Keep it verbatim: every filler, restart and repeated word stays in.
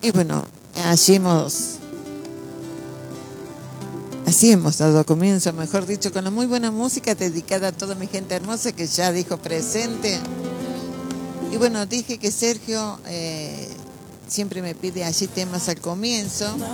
Y bueno, allí hemos, así hemos dado comienzo, mejor dicho, con la muy buena música dedicada a toda mi gente hermosa que ya dijo presente. Y bueno, dije que Sergio eh, siempre me pide allí temas al comienzo.